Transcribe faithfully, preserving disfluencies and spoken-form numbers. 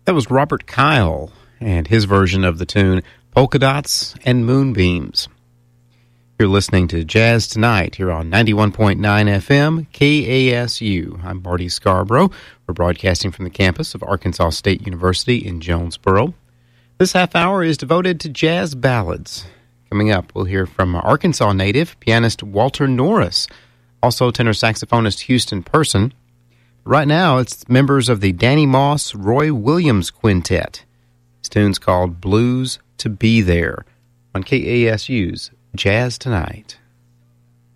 That was Robert Kyle and his version of the tune Polka Dots and Moonbeams. You're listening to Jazz Tonight here on ninety-one point nine F M K A S U. I'm Marty Scarborough. We're broadcasting from the campus of Arkansas State University in Jonesboro. This half hour is devoted to jazz ballads. Coming up, we'll hear from Arkansas native pianist Walter Norris, also tenor saxophonist Houston Person. Right now, it's members of the Danny Moss Roy Williams Quintet. This tune's called Blues to Be There on K A S U's Jazz Tonight.